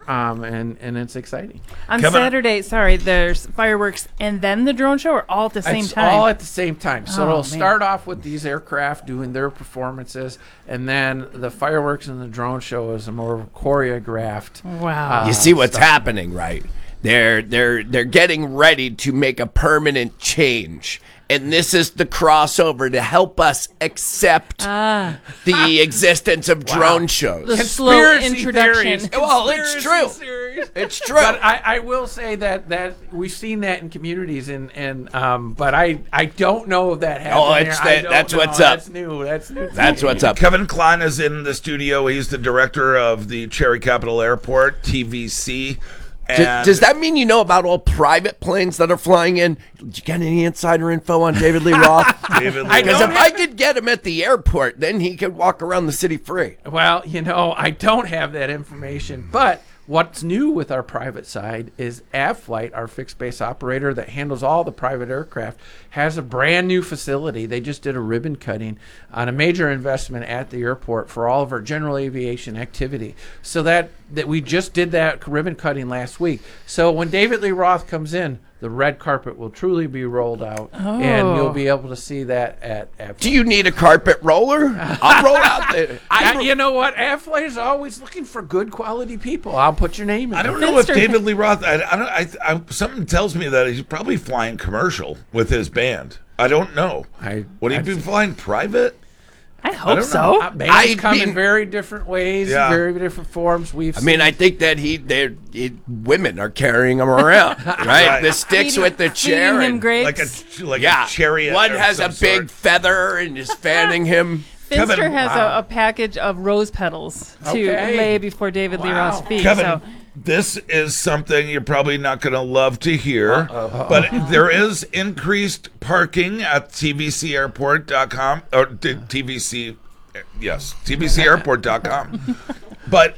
and it's exciting. On Saturday, there's fireworks and then the drone show, or all at the same time? All at the same time. So it'll start off with these aircraft doing their performances, and then the fireworks and the drone show is a more choreographed. Wow. You see what's happening, right? They're getting ready to make a permanent change. And this is the crossover to help us accept the existence of drone shows. The slow introduction. Well, it's true. It's true. But I will say that we've seen that in communities, but I don't know if that happened. That's what's up. That's new. That's what's up. Kevin Klein is in the studio. He's the director of the Cherry Capital Airport, TVC. Does that mean you know about all private planes that are flying in? Did you get any insider info on David Lee Roth? Because if I could get him at the airport, then he could walk around the city free. Well, I don't have that information, but what's new with our private side is AvFlight, our fixed base operator that handles all the private aircraft, has a brand new facility. They just did a ribbon cutting on a major investment at the airport for all of our general aviation activity. So that we just did that ribbon cutting last week. So when David Lee Roth comes in, the red carpet will truly be rolled out, and you'll be able to see that at AvFlight. Do you need a carpet roller? I'll roll out there. You know what? AvFlight is always looking for good quality people. I'll put your name in. I don't know if David Lee Roth. Something tells me that he's probably flying commercial with his band. I don't know. Would he be flying private? I hope so. Bands come in very different ways, very different forms. I think that women are carrying him around, right? The sticks with the chair, him like a chariot. One has a big feather and is fanning him. Finster has a package of rose petals to lay before David Lee Roth's feet. Kevin, this is something you're probably not going to love to hear, but there is increased parking at tvcairport.com, or TVC, yes, tvcairport.com. But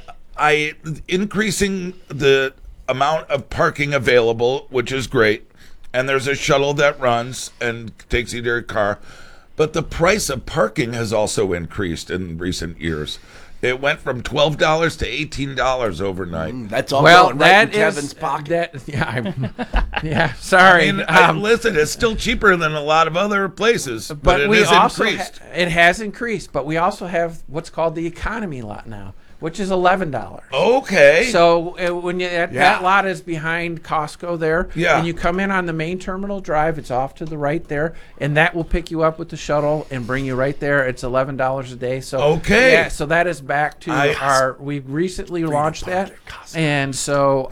increasing the amount of parking available, which is great, and there's a shuttle that runs and takes you to your car. But the price of parking has also increased in recent years. It went from $12 to $18 overnight. That's all going right in Kevin's pocket. Sorry. Listen, it's still cheaper than a lot of other places, but it is increased. It has increased, but we also have what's called the economy lot now, which is $11. Okay. So when that lot is behind Costco there, and you come in on the main terminal drive, it's off to the right there, and that will pick you up with the shuttle and bring you right there. It's $11 a day. So so that is back to we recently launched that, and so.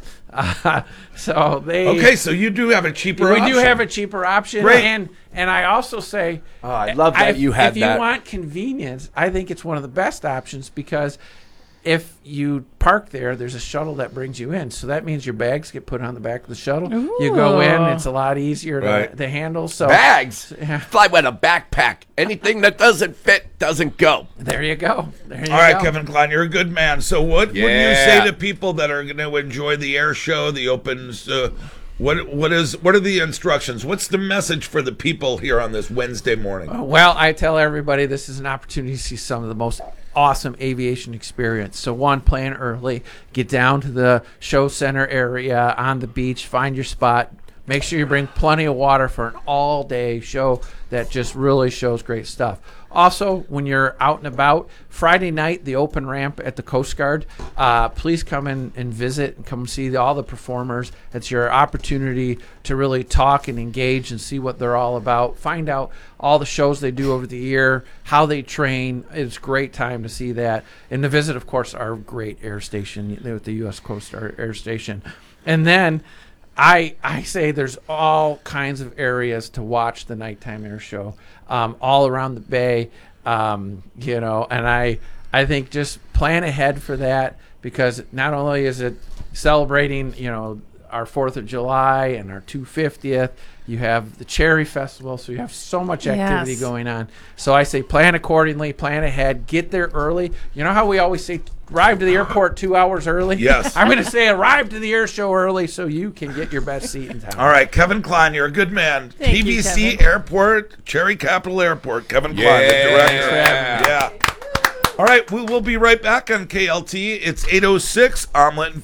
So you do have a cheaper option. We do have a cheaper option. Great. And I also say, I love that you have that. If you want convenience, I think it's one of the best options, because if you park there, there's a shuttle that brings you in. So that means your bags get put on the back of the shuttle. Ooh. You go in, it's a lot easier to handle. So bags? Fly with a backpack. Anything that doesn't fit doesn't go. There you go. All right, Kevin Klein, you're a good man. So what would you say to people that are going to enjoy the air show, the opens? What are the instructions? What's the message for the people here on this Wednesday morning? Well, I tell everybody this is an opportunity to see some of the most awesome aviation experience. So one, plan early, get down to the show center area on the beach, find your spot. Make sure you bring plenty of water for an all-day show that just really shows great stuff. Also, when you're out and about, Friday night, the open ramp at the Coast Guard, please come in and visit and come see all the performers. It's your opportunity to really talk and engage and see what they're all about. Find out all the shows they do over the year, how they train. It's a great time to see that. And to visit, of course, our great air station with the U.S. Coast Guard Air Station. And then I say there's all kinds of areas to watch the nighttime air show all around the bay, and I think just plan ahead for that, because not only is it celebrating, our 4th of July and our 250th, you have the Cherry Festival, so you have so much activity going on. So I say plan accordingly, plan ahead, get there early. You know how we always say arrive to the airport 2 hours early? Yes. I'm going to say arrive to the air show early so you can get your best seat in town. All right, Kevin Klein, you're a good man. Thank TVC you, Kevin. Airport, Cherry Capital Airport. Kevin Klein, the director. Yeah. All right, we will be right back on KLT. It's 8:06, Omelet and